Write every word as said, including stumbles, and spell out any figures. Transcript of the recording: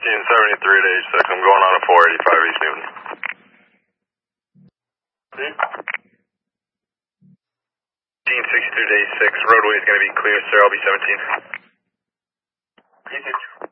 seventeen seventy-three to H six. I'm going on a four eighty-five East Newton. seventeen sixty-two to H six. Roadway is going to be clear, sir. I'll be seventeen.